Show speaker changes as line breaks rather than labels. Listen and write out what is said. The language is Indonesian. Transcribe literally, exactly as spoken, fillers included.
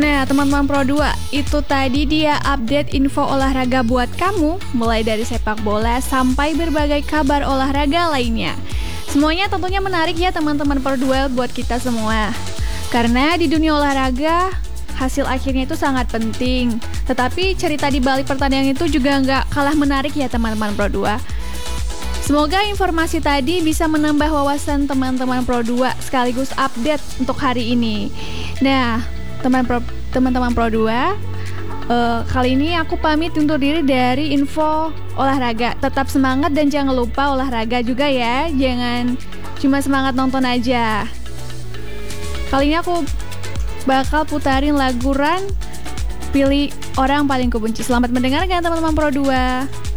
Nah, teman-teman Pro dua, itu tadi dia update info olahraga buat kamu, mulai dari sepak bola sampai berbagai kabar olahraga lainnya. Semuanya tentunya menarik ya teman-teman Pro dua buat kita semua. Karena di dunia olahraga, hasil akhirnya itu sangat penting. Tetapi cerita di balik pertandingan itu juga nggak kalah menarik ya teman-teman Pro dua. Semoga informasi tadi bisa menambah wawasan teman-teman Pro dua sekaligus update untuk hari ini. Nah, teman Pro, teman-teman Pro dua, uh, kali ini aku pamit undur diri dari info olahraga. Tetap semangat dan jangan lupa olahraga juga ya. Jangan cuma semangat nonton aja. Kali ini aku bakal putarin lagu Run, pilih orang paling kubenci. Selamat mendengarkan teman-teman Pro dua.